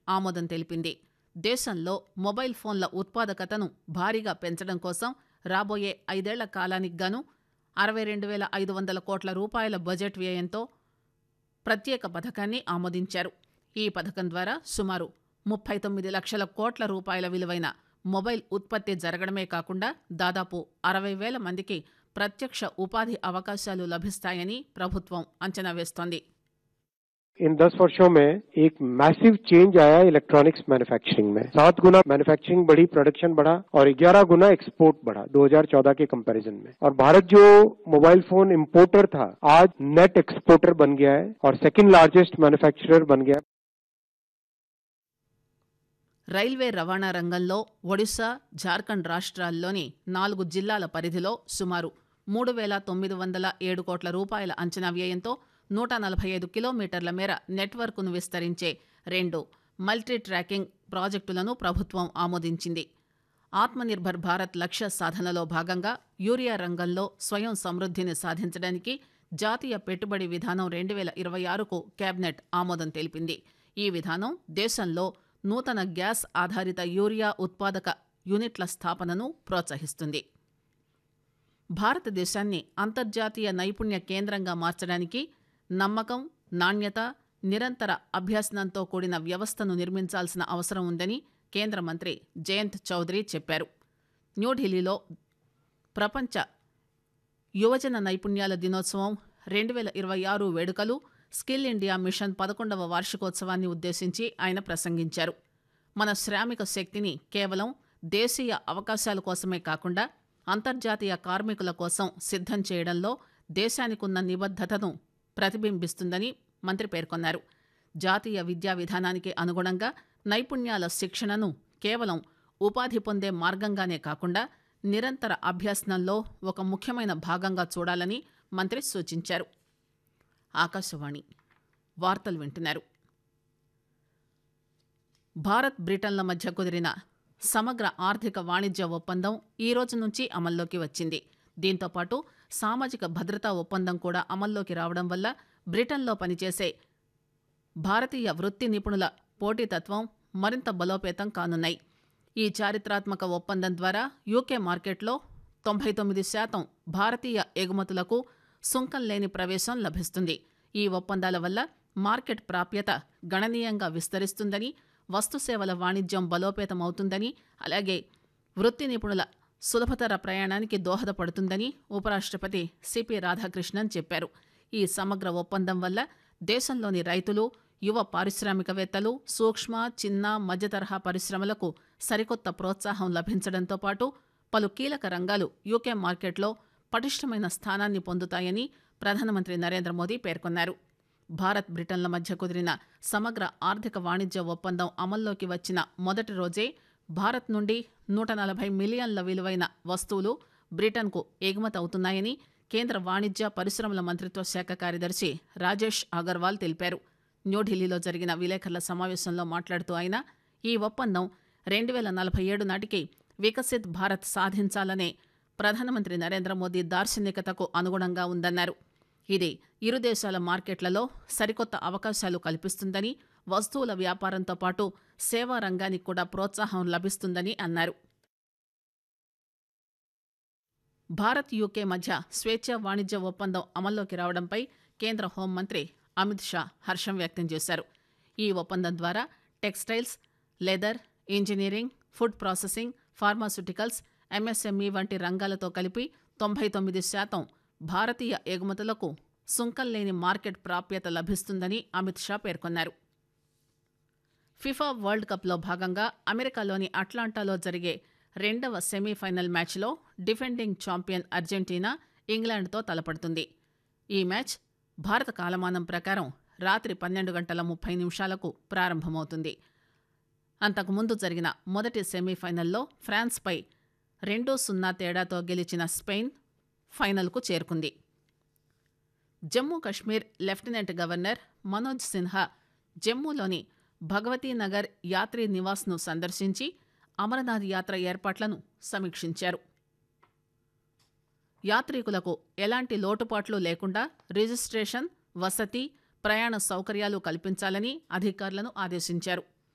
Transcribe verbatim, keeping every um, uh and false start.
ఆమోదం తెలిపింది. దేశంలో మొబైల్ ఫోన్ల ఉత్పాదకతను భారీగా పెంచడం కోసం రాబోయే ఐదేళ్ల కాలానికి గాను అరవై రెండు వేల ఐదు వందల కోట్ల రూపాయల బడ్జెట్ వ్యయంతో ప్రత్యేక పథకాన్ని ఆమోదించారు. ఈ పథకం ద్వారా సుమారు ముప్పై తొమ్మిది లక్షల కోట్ల రూపాయల విలువైన మొబైల్ ఉత్పత్తి జరగడమే కాకుండా దాదాపు అరవై వేల మందికి ప్రత్యక్ష ఉపాధి అవకాశాలు లభిస్తాయని ప్రభుత్వం అంచనా వేస్తోంది. इन दस वर्षों में एक मैसिव चेंज आया इलेक्ट्रॉनिक्स मैन्युफैक्चरिंग में। सात गुना मैन्युफैक्चरिंग बढ़ी, प्रोडक्शन बढ़ा और ग्यारह गुना एक्सपोर्ट बढ़ा दो हज़ार चौदह के कंपैरिजन में। और भारत जो मोबाइल फोन इंपोर्टर था आज नेट एक्सपोर्टर बन गया है और सेकंड लार्जेस्ट मैन्युफैक्चरर बन गया है। రైల్వే రవాణా రంగంలో ఒడిశా, జార్ఖండ్ రాష్ట్రాల్లోని నాలుగు జిల్లాల పరిధిలో సుమారు మూడు వేల తొమ్మిది వందల ఏడు కోట్ల రూపాయల అంచనా వ్యయంతో నూట నలభై ఐదు కిలోమీటర్ల మేర నెట్వర్క్ను విస్తరించే రెండు మల్టీ ట్రాకింగ్ ప్రాజెక్టులను ప్రభుత్వం ఆమోదించింది. ఆత్మనిర్భర్ భారత్ లక్ష్య సాధనలో భాగంగా యూరియా రంగంలో స్వయం సమృద్ధిని సాధించడానికి జాతీయ పెట్టుబడి విధానం రెండు వేల ఇరవై ఆరుకు కేబినెట్ ఆమోదం తెలిపింది. ఈ విధానం దేశంలో నూతన గ్యాస్ ఆధారిత యూరియా ఉత్పాదక యూనిట్ల స్థాపనను ప్రోత్సహిస్తుంది. భారతదేశాన్ని అంతర్జాతీయ నైపుణ్య కేంద్రంగా మార్చడానికి నమ్మకం, నాణ్యత, నిరంతర అభ్యసనంతో కూడిన వ్యవస్థను నిర్మించాల్సిన అవసరం ఉందని కేంద్ర మంత్రి జయంత్ చౌదరి చెప్పారు. న్యూఢిల్లీలో ప్రపంచ యువజన నైపుణ్యాల దినోత్సవం రెండు వేల ఇరవై ఆరు వేడుకలు, స్కిల్ ఇండియా మిషన్ పదకొండవ వార్షికోత్సవాన్ని ఉద్దేశించి ఆయన ప్రసంగించారు. మన శ్రామిక శక్తిని కేవలం దేశీయ అవకాశాల కోసమే కాకుండా అంతర్జాతీయ కార్మికుల కోసం సిద్ధం చేయడంలో దేశానికున్న నిబద్ధతను ప్రతిబింబిస్తుందని మంత్రి పేర్కొన్నారు. జాతీయ విద్యా విధానానికి అనుగుణంగా నైపుణ్యాల శిక్షణను కేవలం ఉపాధి పొందే మార్గంగానే కాకుండా నిరంతర అభ్యసనంలో ఒక ముఖ్యమైన భాగంగా చూడాలని మంత్రి సూచించారు. ఆకాశవాణి వార్తలు వింటున్నారు. భారత్ బ్రిటన్ల మధ్య కుదిరిన సమగ్ర ఆర్థిక వాణిజ్య ఒప్పందం ఈ రోజు నుంచి అమల్లోకి వచ్చింది. దీంతో పాటు సామాజిక భద్రతా ఒప్పందం కూడా అమల్లోకి రావడం వల్ల బ్రిటన్లో పనిచేసే భారతీయ వృత్తి నిపుణుల పోటీతత్వం మరింత బలోపేతం కానున్నాయి. ఈ చారిత్రాత్మక ఒప్పందం ద్వారా యూకే మార్కెట్లో తొంభై తొమ్మిది శాతం భారతీయ ఎగుమతులకు సుంకం లేని ప్రవేశం లభిస్తుంది. ఈ ఒప్పందాల వల్ల మార్కెట్ ప్రాప్యత గణనీయంగా విస్తరిస్తుందని, వస్తుసేవల వాణిజ్యం బలోపేతమవుతుందని, అలాగే వృత్తి నిపుణుల సులభతర ప్రయాణానికి దోహదపడుతుందని ఉపరాష్ట్రపతి సిపి రాధాకృష్ణన్ చెప్పారు. ఈ సమగ్ర ఒప్పందం వల్ల దేశంలోని రైతులు, యువ పారిశ్రామికవేత్తలు, సూక్ష్మ, చిన్న, మధ్యతరహా పరిశ్రమలకు సరికొత్త ప్రోత్సాహం లభించడంతో పాటు పలు కీలక రంగాలు యూకే మార్కెట్లో పటిష్టమైన స్థానాన్ని పొందుతాయని ప్రధానమంత్రి నరేంద్ర మోదీ పేర్కొన్నారు. భారత్ బ్రిటన్ల మధ్య కుదిరిన సమగ్ర ఆర్థిక వాణిజ్య ఒప్పందం అమల్లోకి వచ్చిన మొదటి రోజే భారత్ నుండి నూట నలభై మిలియన్ల విలువైన వస్తువులు బ్రిటన్కు ఎగుమతి అవుతున్నాయని కేంద్ర వాణిజ్య పరిశ్రమల మంత్రిత్వ శాఖ కార్యదర్శి రాజేష్ అగర్వాల్ తెలిపారు. న్యూఢిల్లీలో జరిగిన విలేకరుల సమావేశంలో మాట్లాడుతూ ఆయన ఈ ఒప్పందం రెండు వేల నలభై ఏడు నాటికి వికసిత్ భారత్ సాధించాలనే ప్రధానమంత్రి నరేంద్ర మోదీ దార్శనికతకు అనుగుణంగా ఉందన్నారు. ఇది ఇరు దేశాల మార్కెట్లలో సరికొత్త అవకాశాలు కల్పిస్తుందని, వస్తువుల వ్యాపారంతో పాటు సేవా రంగానికి కూడా ప్రోత్సాహం లభిస్తుందని అన్నారు. భారత్ యూకే మధ్య స్వేచ్ఛ వాణిజ్య ఒప్పందం అమల్లోకి రావడంపై కేంద్ర హోంమంత్రి అమిత్ షా హర్షం వ్యక్తం చేశారు. ఈ ఒప్పందం ద్వారా textiles, leather, engineering, food processing, pharmaceuticals, MSME వంటి రంగాలతో కలిపి తొంభై తొమ్మిది శాతం భారతీయ ఎగుమతులకు సుంకం లేని మార్కెట్ ప్రాప్యత లభిస్తుందని అమిత్ షా పేర్కొన్నారు. ఫిఫా వరల్డ్ కప్లో భాగంగా అమెరికాలోని అట్లాంటాలో జరిగే రెండవ సెమీఫైనల్ మ్యాచ్లో డిఫెండింగ్ ఛాంపియన్ అర్జెంటీనా ఇంగ్లాండ్తో తలపడుతుంది. ఈ మ్యాచ్ భారత కాలమానం ప్రకారం రాత్రి పన్నెండు గంటల ముప్పై నిమిషాలకు ప్రారంభమవుతుంది. అంతకుముందు జరిగిన మొదటి సెమీఫైనల్లో ఫ్రాన్స్పై రెండు సున్నా తేడాతో గెలిచిన స్పెయిన్ ఫైనల్కు చేరుకుంది. జమ్మూ కశ్మీర్ లెఫ్టినెంట్ గవర్నర్ మనోజ్ సిన్హా జమ్మూలోని భగవతీనగర్ యాత్రీ నివాస్ను సందర్శించి అమరనాథ్ యాత్ర ఏర్పాట్లను సమీక్షించారు. యాత్రికులకు ఎలాంటి లోటుపాట్లు లేకుండా రిజిస్ట్రేషన్, వసతి, ప్రయాణ సౌకర్యాలు కల్పించాలని అధికారులను ఆదేశించారు.